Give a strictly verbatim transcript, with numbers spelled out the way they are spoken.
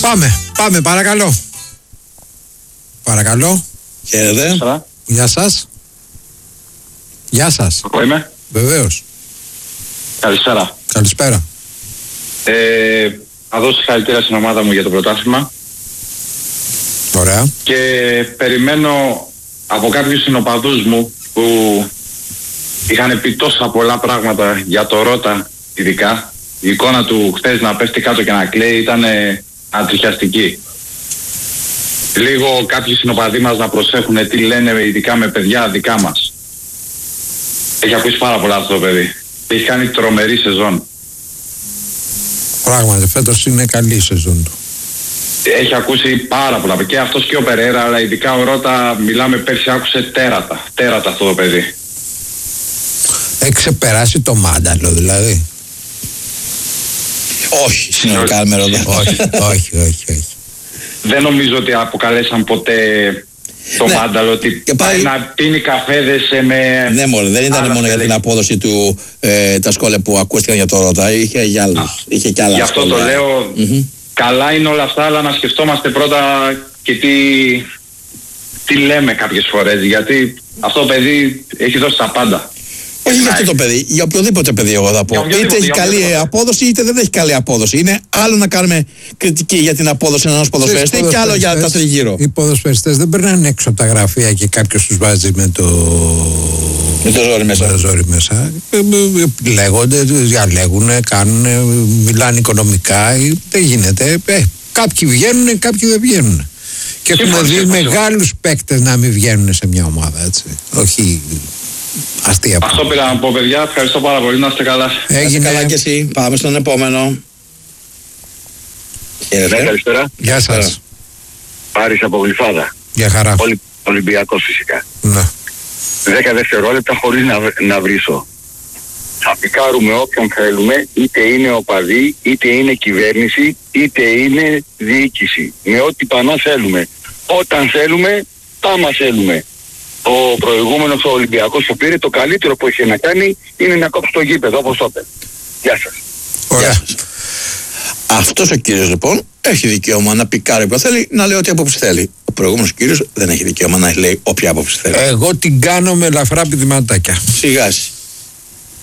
Πάμε, πάμε, παρακαλώ. Παρακαλώ. Χαίρετε. Γεια σας. Γεια σας. Εγώ είμαι. Βεβαίως. Καλησπέρα. Καλησπέρα. Ε, θα δώσω συγχαρητήρια στην ομάδα μου για το πρωτάθλημα. Ωραία. Και περιμένω από κάποιους συνοπαδούς μου που είχαν πει τόσα πολλά πράγματα για το Ρώτα ειδικά. Η εικόνα του χθες να πέφτει κάτω και να κλαίει ήταν αντριχιαστική. Λίγο κάποιοι συνοπαδοί μας να προσέχουν τι λένε ειδικά με παιδιά δικά μας. Έχει ακούσει πάρα πολλά αυτό το παιδί. Έχει κάνει τρομερή σεζόν. Πράγματι, φέτος είναι καλή η σεζόν του. Έχει ακούσει πάρα πολλά. Και αυτός και ο Περέρα, αλλά ειδικά ο Ρώτα, μιλάμε πέρσι, άκουσε τέρατα. Τέρατα αυτό το παιδί. Έχει ξεπεράσει το Μάνταλο δηλαδή. Όχι, συνολικά με ρωτώ. όχι, όχι, όχι, όχι. Δεν νομίζω ότι αποκαλέσαν ποτέ το ναι. Μάνταλο ότι πάει να πίνει καφέδες με... Ναι, μόλι, δεν ήταν μόνο για την απόδοση του ε, τα σχόλια που ακούστηκαν για το Ρώτα, είχε για άλλους. Είχε και άλλα. Γι' αυτό σχόλια. το λέω, mm-hmm. καλά είναι όλα αυτά, αλλά να σκεφτόμαστε πρώτα και τι, τι λέμε κάποιες φορές, γιατί αυτό το παιδί έχει δώσει τα πάντα. Όχι για αυτό το παιδί, για οποιοδήποτε παιδί εγώ θα πω. Είτε έχει καλή απόδοση είτε δεν έχει καλή απόδοση. Είναι άλλο να κάνουμε κριτική για την απόδοση ενός ποδοσφαιριστή και άλλο για τα τριγύρω. Οι ποδοσφαιριστές δεν περνάνε έξω από τα γραφεία και κάποιος τους βάζει με το... με το ζόρι μέσα. Με το ζόρι μέσα. Λέγονται, διαλέγουν, κάνουν, μιλάνε οικονομικά. Δεν γίνεται. Ε, κάποιοι βγαίνουν, κάποιοι δεν βγαίνουν. Και έχουμε δει μεγάλους παίκτες να μην βγαίνουν σε μια ομάδα, έτσι. Όχι... αστεία. Αυτό πήρα να πω, παιδιά. Ευχαριστώ πάρα πολύ. Να είστε καλά. Έγινε. Καλά και εσύ. Πάμε στον επόμενο. Ναι, καλησπέρα. Γεια σας. Πάρης από Γλυφάδα. Γεια χαρά. Ολυ... Ολυμπιακός φυσικά. Ναι. Δέκα δευτερόλεπτα χωρίς να, να βρίσω. Θα πικάρουμε όποιον θέλουμε, είτε είναι οπαδί, είτε είναι κυβέρνηση, είτε είναι διοίκηση. Με ό,τι πανά θέλουμε. Όταν θέλουμε, άμα θέλουμε. Ο προηγούμενος ο Ολυμπιακός που πήρε, το καλύτερο που είχε να κάνει είναι να κόψει το γήπεδο, όπως το είπε. Γεια σας. Ωραία. Αυτός ο κύριος λοιπόν έχει δικαίωμα να πικάρει όποια θέλει, να λέει ό,τι άποψη θέλει. Ο προηγούμενος κύριος δεν έχει δικαίωμα να λέει όποια άποψη θέλει. Εγώ την κάνω με ελαφρά πηδηματάκια. Σιγά.